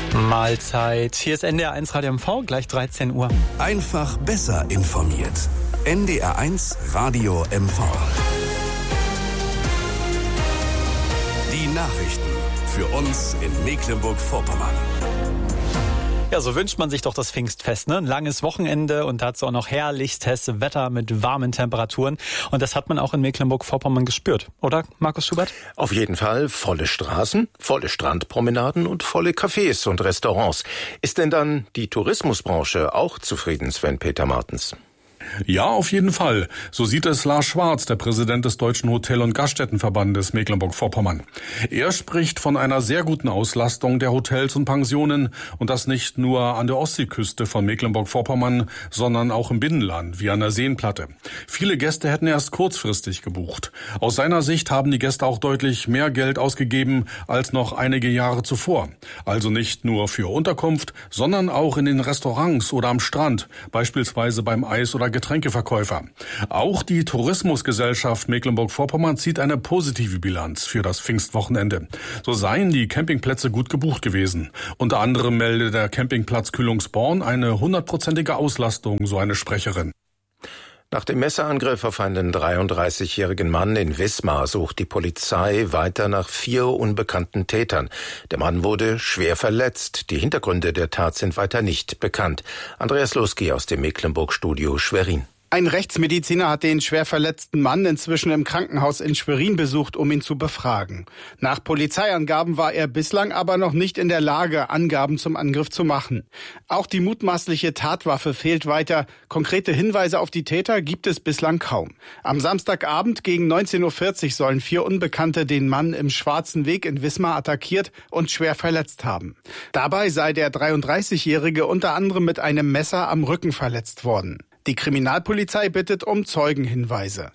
Mahlzeit. Hier ist NDR1 Radio MV, gleich 13 Uhr. Einfach besser informiert. NDR1 Radio MV. Die Nachrichten für uns in Mecklenburg-Vorpommern. Ja, so wünscht man sich doch das Pfingstfest, ne? Ein langes Wochenende und dazu auch noch herrlichstes Wetter mit warmen Temperaturen. Und das hat man auch in Mecklenburg-Vorpommern gespürt, oder, Markus Schubert? Auf jeden Fall volle Straßen, volle Strandpromenaden und volle Cafés und Restaurants. Ist denn dann die Tourismusbranche auch zufrieden, Sven-Peter Martens? Ja, auf jeden Fall. So sieht es Lars Schwarz, der Präsident des Deutschen Hotel- und Gaststättenverbandes Mecklenburg-Vorpommern. Er spricht von einer sehr guten Auslastung der Hotels und Pensionen und das nicht nur an der Ostseeküste von Mecklenburg-Vorpommern, sondern auch im Binnenland, wie an der Seenplatte. Viele Gäste hätten erst kurzfristig gebucht. Aus seiner Sicht haben die Gäste auch deutlich mehr Geld ausgegeben als noch einige Jahre zuvor. Also nicht nur für Unterkunft, sondern auch in den Restaurants oder am Strand, beispielsweise beim Eis- oder Getränkeverkäufer. Auch die Tourismusgesellschaft Mecklenburg-Vorpommern zieht eine positive Bilanz für das Pfingstwochenende. So seien die Campingplätze gut gebucht gewesen. Unter anderem meldet der Campingplatz Kühlungsborn eine 100%ige Auslastung, so eine Sprecherin. Nach dem Messerangriff auf einen 33-jährigen Mann in Wismar sucht die Polizei weiter nach 4 unbekannten Tätern. Der Mann wurde schwer verletzt. Die Hintergründe der Tat sind weiter nicht bekannt. Andreas Losky aus dem Mecklenburg-Studio Schwerin. Ein Rechtsmediziner hat den schwer verletzten Mann inzwischen im Krankenhaus in Schwerin besucht, um ihn zu befragen. Nach Polizeiangaben war er bislang aber noch nicht in der Lage, Angaben zum Angriff zu machen. Auch die mutmaßliche Tatwaffe fehlt weiter. Konkrete Hinweise auf die Täter gibt es bislang kaum. Am Samstagabend gegen 19:40 Uhr sollen 4 Unbekannte den Mann im Schwarzen Weg in Wismar attackiert und schwer verletzt haben. Dabei sei der 33-Jährige unter anderem mit einem Messer am Rücken verletzt worden. Die Kriminalpolizei bittet um Zeugenhinweise.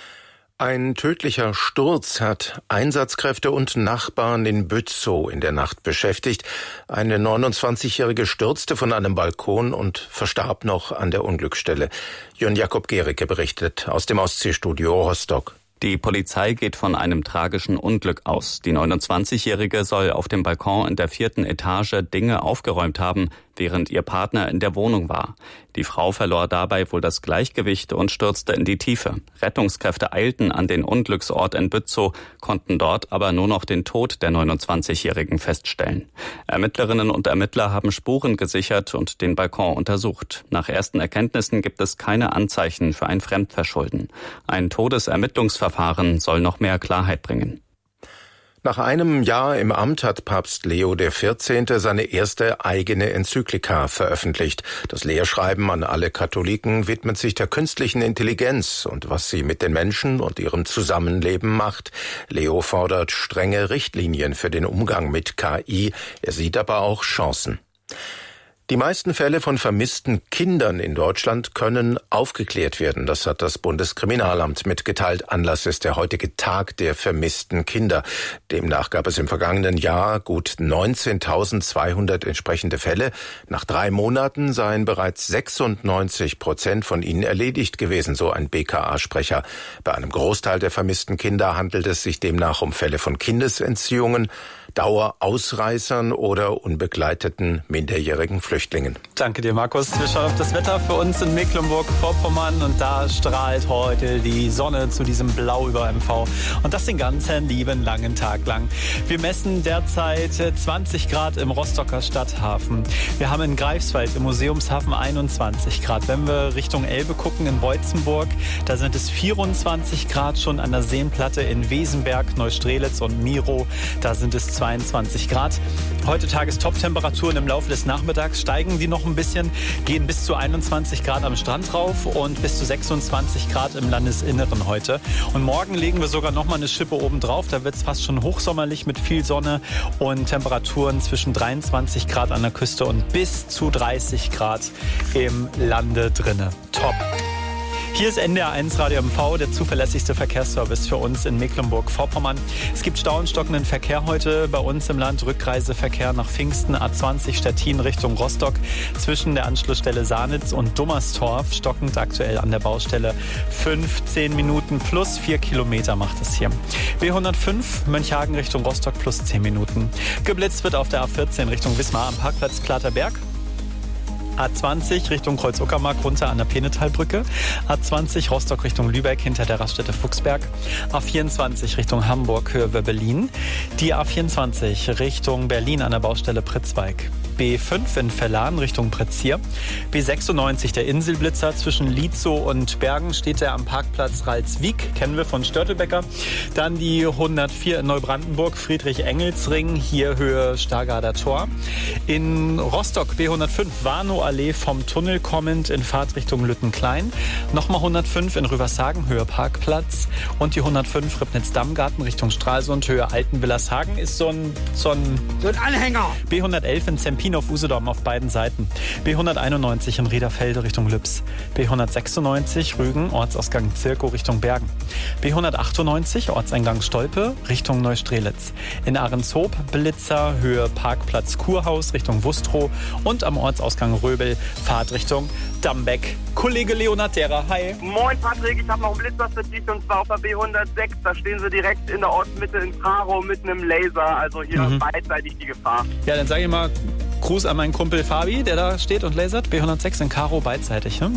Ein tödlicher Sturz hat Einsatzkräfte und Nachbarn in Bützow in der Nacht beschäftigt. Eine 29-Jährige stürzte von einem Balkon und verstarb noch an der Unglücksstelle. Jörn Jakob Gericke berichtet aus dem Ostseestudio Rostock. Die Polizei geht von einem tragischen Unglück aus. Die 29-Jährige soll auf dem Balkon in der 4. Etage Dinge aufgeräumt haben, während ihr Partner in der Wohnung war. Die Frau verlor dabei wohl das Gleichgewicht und stürzte in die Tiefe. Rettungskräfte eilten an den Unglücksort in Bützow, konnten dort aber nur noch den Tod der 29-Jährigen feststellen. Ermittlerinnen und Ermittler haben Spuren gesichert und den Balkon untersucht. Nach ersten Erkenntnissen gibt es keine Anzeichen für ein Fremdverschulden. Ein Todesermittlungsverfahren soll noch mehr Klarheit bringen. Nach einem Jahr im Amt hat Papst Leo XIV. Seine erste eigene Enzyklika veröffentlicht. Das Lehrschreiben an alle Katholiken widmet sich der künstlichen Intelligenz und was sie mit den Menschen und ihrem Zusammenleben macht. Leo fordert strenge Richtlinien für den Umgang mit KI. Er sieht aber auch Chancen. Die meisten Fälle von vermissten Kindern in Deutschland können aufgeklärt werden. Das hat das Bundeskriminalamt mitgeteilt. Anlass ist der heutige Tag der vermissten Kinder. Demnach gab es im vergangenen Jahr gut 19.200 entsprechende Fälle. Nach 3 Monaten seien bereits 96% von ihnen erledigt gewesen, so ein BKA-Sprecher. Bei einem Großteil der vermissten Kinder handelt es sich demnach um Fälle von Kindesentziehungen, Dauerausreißern oder unbegleiteten minderjährigen Flüchtlingen. Danke dir, Markus. Wir schauen auf das Wetter für uns in Mecklenburg-Vorpommern und da strahlt heute die Sonne zu diesem Blau über MV und das den ganzen lieben langen Tag lang. Wir messen derzeit 20 Grad im Rostocker Stadthafen. Wir haben in Greifswald im Museumshafen 21 Grad. Wenn wir Richtung Elbe gucken, in Beutzenburg, da sind es 24 Grad schon an der Seenplatte in Wesenberg, Neustrelitz und Miro. Da sind es 22 Grad. Heute Tagestop-Temperaturen im Laufe des Nachmittags steigen die noch ein bisschen, gehen bis zu 21 Grad am Strand rauf und bis zu 26 Grad im Landesinneren heute. Und morgen legen wir sogar noch mal eine Schippe oben drauf. Da wird es fast schon hochsommerlich mit viel Sonne und Temperaturen zwischen 23 Grad an der Küste und bis zu 30 Grad im Lande drinne. Top. Hier ist NDR1 Radio MV, der zuverlässigste Verkehrsservice für uns in Mecklenburg-Vorpommern. Es gibt Stau und stockenden Verkehr heute bei uns im Land. Rückreiseverkehr nach Pfingsten, A20 Stettin Richtung Rostock. Zwischen der Anschlussstelle Sanitz und Dummerstorf stockend aktuell an der Baustelle. 15 Minuten plus 4 Kilometer macht es hier. B105 Mönchhagen Richtung Rostock plus 10 Minuten. Geblitzt wird auf der A14 Richtung Wismar am Parkplatz Klaterberg. A20 Richtung Kreuz-Uckermark runter an der Penetalbrücke. A20 Rostock Richtung Lübeck hinter der Raststätte Fuchsberg. A24 Richtung Hamburg Höhe Berlin. Die A24 Richtung Berlin an der Baustelle Pritzweig. B5 in Verlan Richtung Pretzier. B96 der Inselblitzer zwischen Lietzow und Bergen steht er am Parkplatz Ralswiek, kennen wir von Störtebecker. Dann die 104 in Neubrandenburg Friedrich-Engels-Ring, hier Höhe Stargarder Tor. In Rostock B105 Warnow-Allee vom Tunnel kommend in Fahrtrichtung Lüttenklein. Nochmal 105 in Rüvershagen Höhe Parkplatz und die 105 Ribnitz-Dammgarten Richtung Stralsund Höhe Altenwillershagen ist so ein Anhänger. B111 in Zempin auf Usedom auf beiden Seiten. B191 in Riederfelde Richtung Lübs. B196 Rügen, Ortsausgang Zirkow Richtung Bergen. B198 Ortseingang Stolpe Richtung Neustrelitz. In Ahrenshoop Blitzer Höhe Parkplatz Kurhaus Richtung Wustrow und am Ortsausgang Röbel Fahrtrichtung Dambeck. Kollege Leonhard Derer, hi. Moin Patrick, ich habe noch einen Blitzer für dich und zwar auf der B106. Da stehen sie direkt in der Ortsmitte in Karo mit einem Laser. Also hier beidseitig die Gefahr. Ja, dann sage ich mal Gruß an meinen Kumpel Fabi, der da steht und lasert. B106 in Karo beidseitig. Ne?